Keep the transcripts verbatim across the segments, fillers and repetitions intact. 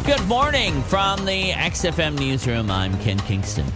Good morning from the X F M Newsroom. I'm Ken Kingston.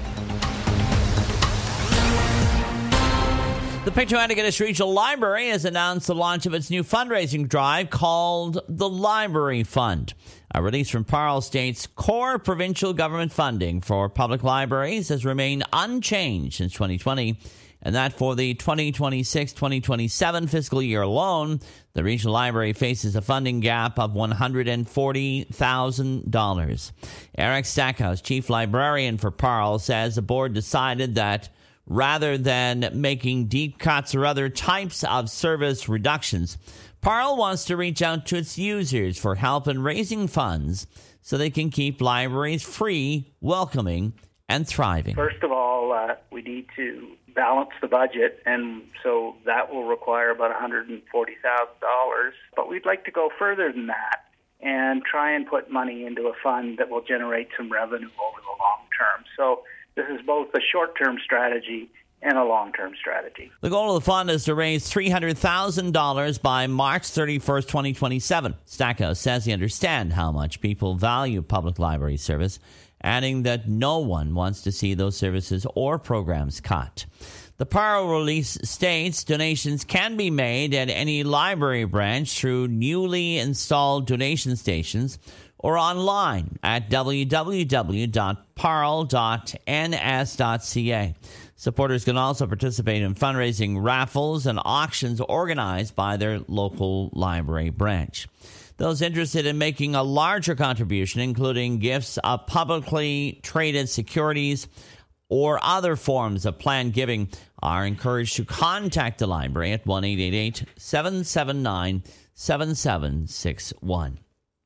The Pictou Antigonish Regional Library has announced the launch of its new fundraising drive called the Library Fund. A release from Parle states core provincial government funding for public libraries has remained unchanged since twenty twenty, and that for the twenty twenty-six twenty twenty-seven fiscal year alone, the regional library faces a funding gap of one hundred forty thousand dollars. Eric Stackhouse, chief librarian for Parle, says the board decided that rather than making deep cuts or other types of service reductions, Parle wants to reach out to its users for help in raising funds so they can keep libraries free, welcoming, and thriving. First of all, uh, we need to balance the budget, and so that will require about one hundred forty thousand dollars. But we'd like to go further than that and try and put money into a fund that will generate some revenue over the long term. So this is both a short-term strategy and a long-term strategy. The goal of the fund is to raise three hundred thousand dollars by March thirty-first, twenty twenty-seven. Stackhouse says he understands how much people value public library service, adding that no one wants to see those services or programs cut. The Parle release states donations can be made at any library branch through newly installed donation stations or online at w w w dot parle dot n s dot c a. Supporters can also participate in fundraising raffles and auctions organized by their local library branch. Those interested in making a larger contribution, including gifts of publicly traded securities or other forms of planned giving, are encouraged to contact the library at one eight eight eight, seven seven nine, seven seven six one.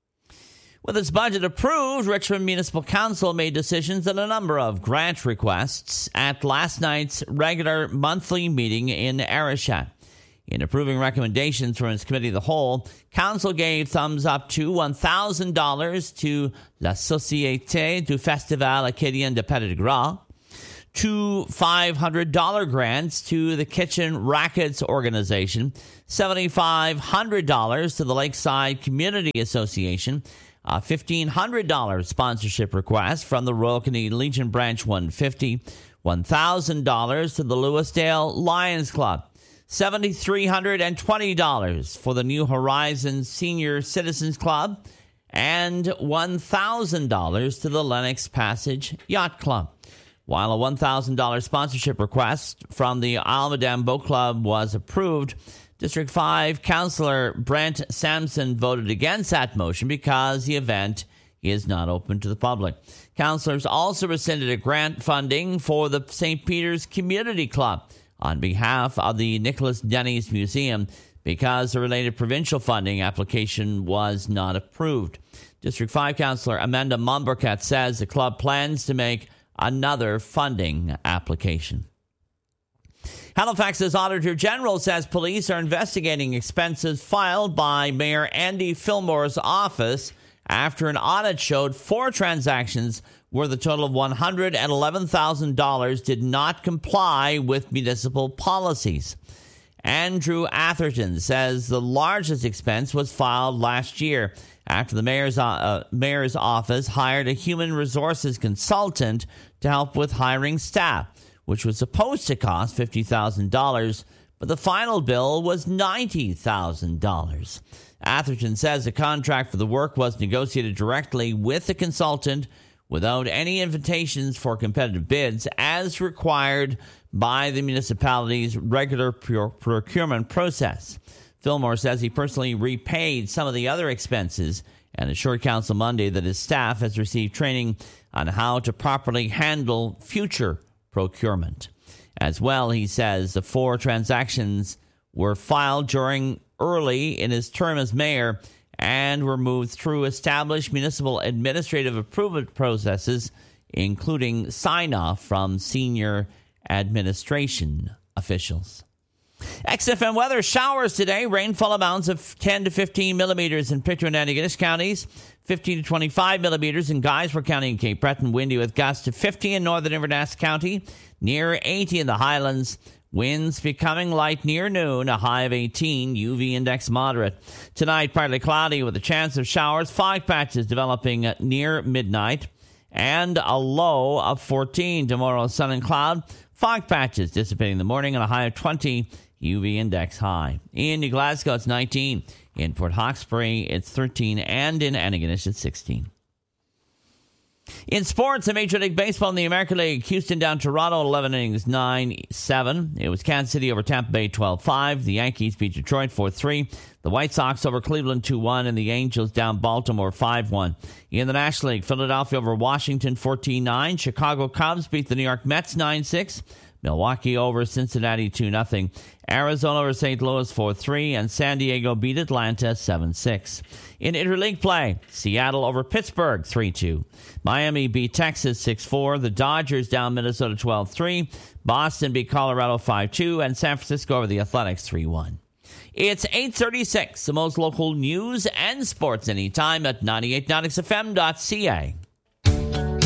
With its budget approved, Richmond Municipal Council made decisions on a number of grant requests at last night's regular monthly meeting in Arichat. In approving recommendations from its Committee of the Whole, Council gave thumbs up to one thousand dollars to La Société du Festival Acadien de Petit Gras, two five hundred dollars grants to the Kitchen Rackets Organization, seven thousand five hundred dollars to the Lakeside Community Association, a fifteen hundred dollars sponsorship request from the Royal Canadian Legion Branch one fifty, one thousand dollars to the Lewisdale Lions Club, seven thousand three hundred twenty dollars for the New Horizons Senior Citizens Club, and one thousand dollars to the Lennox Passage Yacht Club. While a one thousand dollars sponsorship request from the Almadam Boat Club was approved, District five Councillor Brent Sampson voted against that motion because the event is not open to the public. Councillors also rescinded a grant funding for the Saint Peter's Community Club on behalf of the Nicholas Denny's Museum because the related provincial funding application was not approved. District five Councillor Amanda Mombercat says the club plans to make another funding application. Halifax's Auditor General says police are investigating expenses filed by Mayor Andy Fillmore's office after an audit showed four transactions worth a total of one hundred eleven thousand dollars did not comply with municipal policies. Andrew Atherton says the largest expense was filed last year after the mayor's, uh, mayor's office hired a human resources consultant to help with hiring staff, which was supposed to cost fifty thousand dollars, but the final bill was ninety thousand dollars. Atherton says the contract for the work was negotiated directly with the consultant without any invitations for competitive bids, as required by the municipality's regular procurement process. Fillmore says he personally repaid some of the other expenses and assured Council Monday that his staff has received training on how to properly handle future procurement. As well, he says the four transactions were filed during early in his term as mayor and were moved through established municipal administrative approval processes, including sign-off from senior administration officials. X F M weather, showers today, rainfall amounts of ten to fifteen millimeters in Pictou and Antigonish counties, fifteen to twenty-five millimeters in Geismar County and Cape Breton, windy with gusts to fifty in northern Inverness County, near eighty in the Highlands, Winds becoming light near noon, a high of eighteen, U V index moderate. Tonight, partly cloudy with a chance of showers, fog patches developing near midnight, and a low of fourteen. Tomorrow, sun and cloud, fog patches dissipating in the morning, and a high of twenty, U V index high. In New Glasgow, it's nineteen. In Port Hawkesbury, it's thirteen, and in Antigonish, it's sixteen. In sports, in Major League Baseball in the American League, Houston down Toronto, eleven innings, nine seven. It was Kansas City over Tampa Bay, twelve five. The Yankees beat Detroit, four three. The White Sox over Cleveland, two one. And the Angels down Baltimore, five one. In the National League, Philadelphia over Washington, fourteen nine. Chicago Cubs beat the New York Mets, nine six. Milwaukee over Cincinnati, two nothing. Arizona over Saint Louis, four three. And San Diego beat Atlanta, seven six. In interleague play, Seattle over Pittsburgh, three two. Miami beat Texas, six four. The Dodgers down Minnesota, twelve three. Boston beat Colorado, five two. And San Francisco over the Athletics, three one. It's eight thirty-six. The most local news and sports anytime at ninety-eight point nine X F M dot C A.